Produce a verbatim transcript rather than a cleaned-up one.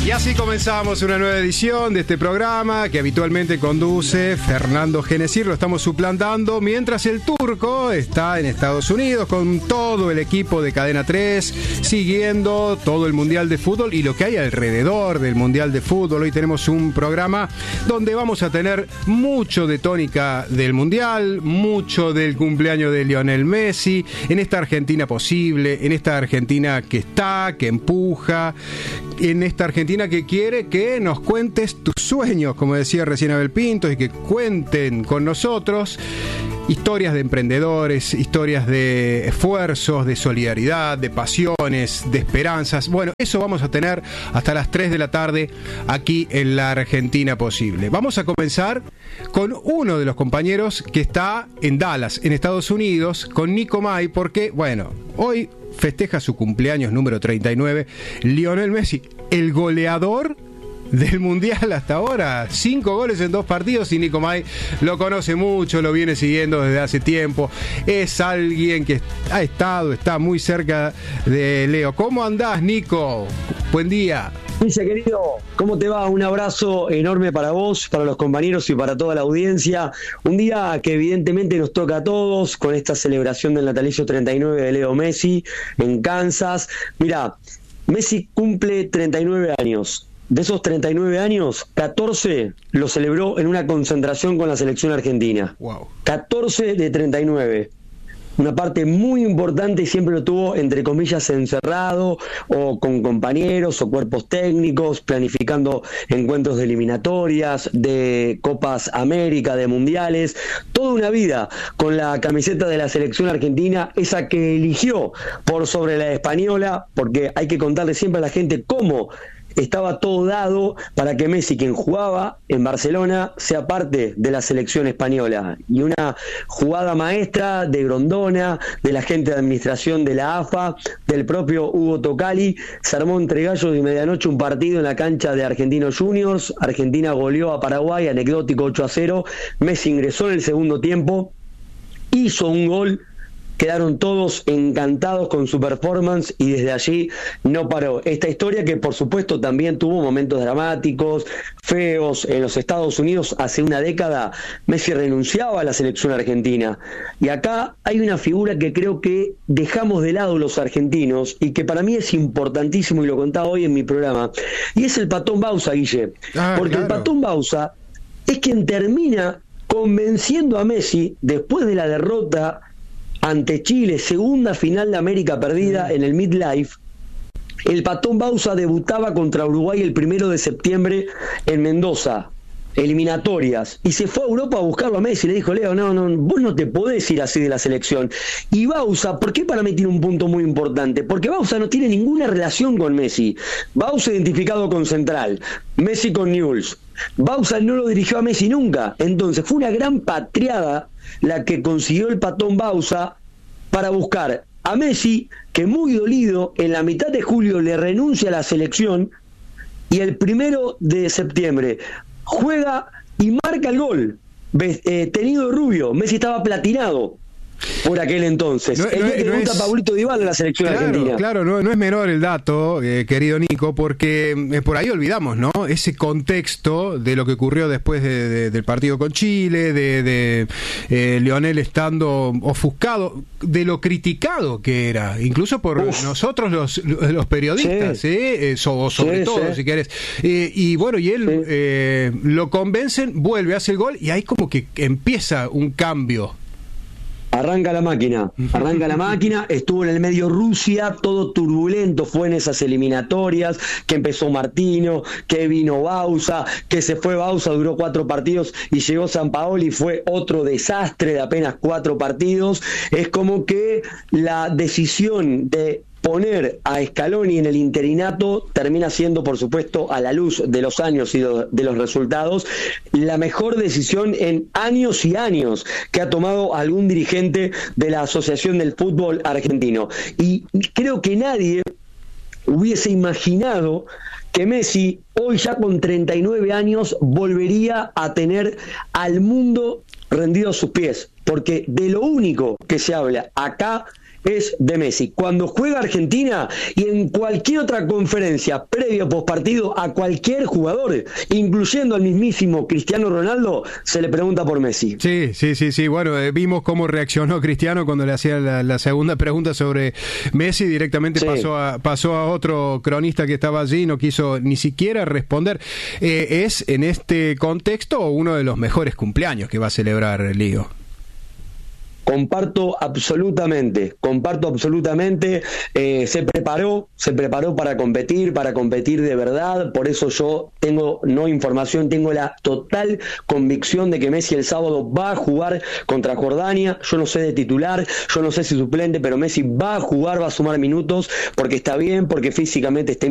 Y así comenzamos una nueva edición de este programa que habitualmente conduce Fernando Genesir. Lo estamos suplantando mientras el turco está en Estados Unidos con todo el equipo de Cadena tres, siguiendo todo el Mundial de Fútbol y lo que hay alrededor del Mundial de Fútbol. Hoy tenemos un programa donde vamos a tener mucho de tónica del Mundial, mucho del cumpleaños de Lionel Messi, en esta Argentina posible, en esta Argentina que está, que empuja, en esta Argentina que quiere que nos cuentes tus sueños, como decía recién Abel Pinto, y que cuenten con nosotros historias de emprendedores, historias de esfuerzos, de solidaridad, de pasiones, de esperanzas. Bueno, eso vamos a tener hasta las tres de la tarde aquí en la Argentina Posible. Vamos a comenzar con uno de los compañeros que está en Dallas, en Estados Unidos, con Nico May, porque, bueno, hoy festeja su cumpleaños número treinta y nueve, Lionel Messi, el goleador del Mundial hasta ahora, cinco goles en dos partidos, y Nico May lo conoce mucho, lo viene siguiendo desde hace tiempo, es alguien que ha estado, está muy cerca de Leo. ¿Cómo andás, Nico? Buen día. Dice, querido, ¿cómo te va? Un abrazo enorme para vos, para los compañeros y para toda la audiencia. Un día que evidentemente nos toca a todos con esta celebración del natalicio treinta y nueve de Leo Messi en Kansas. Mirá, Messi cumple treinta y nueve años. De esos treinta y nueve años, catorce lo celebró en una concentración con la selección argentina. Wow. catorce de treinta y nueve. Una parte muy importante y siempre lo tuvo, entre comillas, encerrado o con compañeros o cuerpos técnicos, planificando encuentros de eliminatorias, de Copas América, de mundiales, toda una vida con la camiseta de la selección argentina, esa que eligió por sobre la española, porque hay que contarle siempre a la gente cómo estaba todo dado para que Messi, quien jugaba en Barcelona, sea parte de la selección española. Y una jugada maestra de Grondona, de la gente de administración de la A F A, del propio Hugo Tocali, se armó entre gallos y medianoche un partido en la cancha de Argentinos Juniors. Argentina goleó a Paraguay, anecdótico ocho a cero. Messi ingresó en el segundo tiempo, hizo un gol. Quedaron todos encantados con su performance y desde allí no paró. Esta historia que por supuesto también tuvo momentos dramáticos, feos. En los Estados Unidos hace una década Messi renunciaba a la selección argentina. Y acá hay una figura que creo que dejamos de lado los argentinos y que para mí es importantísimo, y lo contaba hoy en mi programa, y es el Patón Bauza, Guille. Ah, porque claro. El Patón Bauza es quien termina convenciendo a Messi después de la derrota ante Chile, segunda final de América perdida en el Midlife. El Patón Bauza debutaba contra Uruguay el primero de septiembre en Mendoza, eliminatorias, y se fue a Europa a buscarlo a Messi. Le dijo: Leo, no, no, vos no te podés ir así de la selección. Y Bauza, ¿por qué para mí tiene un punto muy importante? Porque Bauza no tiene ninguna relación con Messi. Bauza identificado con Central, Messi con Newell's. Bauza no lo dirigió a Messi nunca. Entonces fue una gran patriada la que consiguió el Patón Bauza para buscar a Messi, que muy dolido en la mitad de julio le renuncia a la selección, y el primero de septiembre juega y marca el gol, eh, tenido rubio. Messi estaba platinado por aquel entonces. No, el no, día que no debuta es, Pablito Dybala en la selección claro, argentina. Claro, no, no es menor el dato, eh, querido Nico, porque eh, por ahí olvidamos, ¿no? Ese contexto de lo que ocurrió después de, de, del partido con Chile, de, de eh, Lionel estando ofuscado, de lo criticado que era, incluso por Uf. nosotros los, los periodistas, sí. ¿eh? Eh, so, sobre sí, todo, sí. si querés. Eh, y bueno, y él sí. eh, lo convencen, vuelve, hace el gol, y ahí como que empieza un cambio. Arranca la máquina, arranca la máquina, estuvo en el medio Rusia, todo turbulento fue en esas eliminatorias, que empezó Martino, que vino Bauza, que se fue Bauza, duró cuatro partidos y llegó Sampaoli, fue otro desastre de apenas cuatro partidos. Es como que la decisión de poner a Scaloni en el interinato termina siendo, por supuesto, a la luz de los años y de los resultados, la mejor decisión en años y años que ha tomado algún dirigente de la Asociación del Fútbol Argentino. Y creo que nadie hubiese imaginado que Messi, hoy ya con treinta y nueve años, volvería a tener al mundo rendido a sus pies, porque de lo único que se habla acá es de Messi. Cuando juega Argentina y en cualquier otra conferencia, previo o postpartido, a cualquier jugador, incluyendo al mismísimo Cristiano Ronaldo, se le pregunta por Messi. Sí, sí, sí, sí. Bueno, eh, vimos cómo reaccionó Cristiano cuando le hacía la, la segunda pregunta sobre Messi. Directamente sí. pasó, a, pasó a otro cronista que estaba allí, no quiso ni siquiera responder. Eh, ¿Es en este contexto uno de los mejores cumpleaños que va a celebrar Lío? Comparto absolutamente, comparto absolutamente, eh, se preparó, se preparó para competir, para competir de verdad, por eso yo tengo no información, tengo la total convicción de que Messi el sábado va a jugar contra Jordania. Yo no sé de titular, yo no sé si suplente, pero Messi va a jugar, va a sumar minutos, porque está bien, porque físicamente está